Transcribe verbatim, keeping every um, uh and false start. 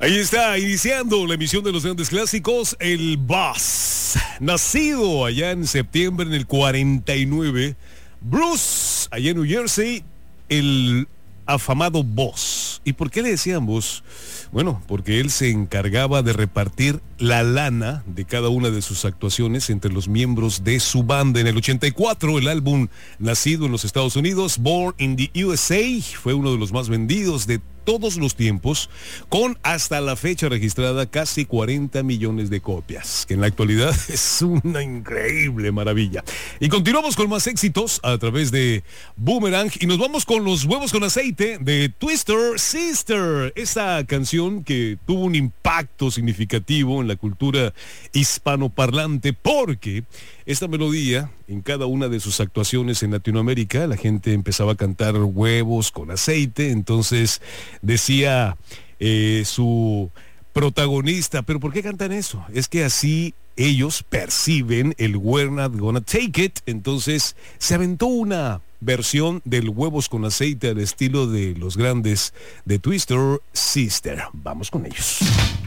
Ahí está, iniciando la emisión de los grandes clásicos, el Boss. Nacido allá en septiembre en el cuarenta y nueve, Bruce, allá en New Jersey, el afamado Boss. ¿Y por qué le decían Boss? Bueno, porque él se encargaba de repartir la lana de cada una de sus actuaciones entre los miembros de su banda. En el ochenta y cuatro, el álbum nacido en los Estados Unidos, Born in the U S A, fue uno de los más vendidos de todos los tiempos, con hasta la fecha registrada casi cuarenta millones de copias, que en la actualidad es una increíble maravilla. Y continuamos con más éxitos a través de Boomerang y nos vamos con los huevos con aceite de Twister Sister, esta canción que tuvo un impacto significativo en la cultura hispanoparlante, porque esta melodía, en cada una de sus actuaciones en Latinoamérica, la gente empezaba a cantar huevos con aceite. Entonces decía eh, su protagonista, ¿pero por qué cantan eso? Es que así ellos perciben el "We're not gonna take it". Entonces se aventó una versión del huevos con aceite al estilo de los grandes de Twister Sister. Vamos con ellos.